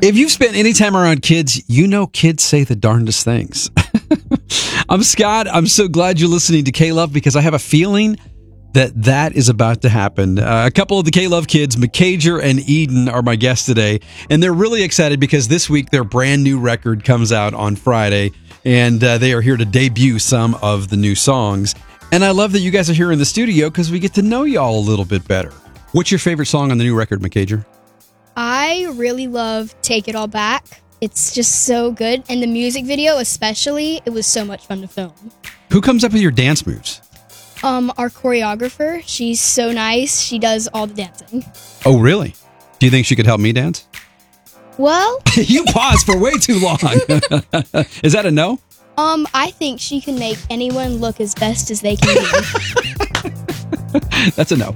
If you've spent any time around kids, you know kids say the darndest things. I'm Scott. I'm so glad you're listening to K-Love because I have a feeling that is about to happen. A couple of the K-Love kids, McCager and Eden, are my guests today, and they're really excited because this week their brand new record comes out on Friday, and they are here to debut some of the new songs. And I love that you guys are here in the studio because we get to know y'all a little bit better. What's your favorite song on the new record, McCager? I really love Take It All Back. It's just so good. And the music video especially, it was so much fun to film. Who comes up with your dance moves? Our choreographer, she's so nice. She does all the dancing. Oh, really? Do you think she could help me dance? Well... You paused for way too long. Is that a no? I think she can make anyone look as best as they can do. That's a no.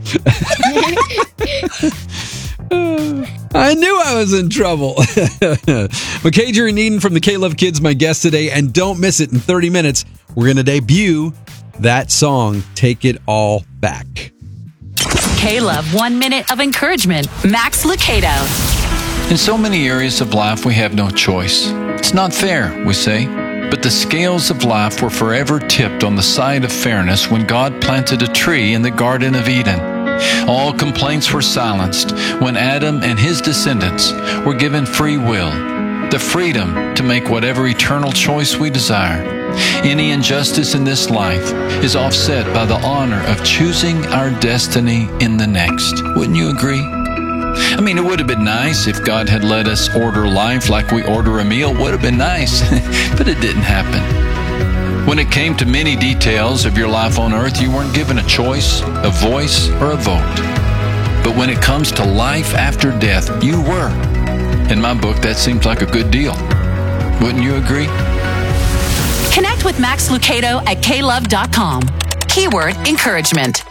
I knew I was in trouble. McCager and Eden from the K-Love Kids, my guests today, and don't miss it. In 30 minutes, we're going to debut that song, Take It All Back. K-Love 1 minute of encouragement. Max Lucado. In so many areas of life, we have no choice. It's not fair, we say. But the scales of life were forever tipped on the side of fairness when God planted a tree in the Garden of Eden. All complaints were silenced when Adam and his descendants were given free will, the freedom to make whatever eternal choice we desire. Any injustice in this life is offset by the honor of choosing our destiny in the next. Wouldn't you agree? I mean, it would have been nice if God had let us order life like we order a meal. Would have been nice, but it didn't happen. When it came to many details of your life on earth, you weren't given a choice, a voice, or a vote. But when it comes to life after death, you were. In my book, that seems like a good deal. Wouldn't you agree? Connect with Max Lucado at klove.com. Keyword encouragement.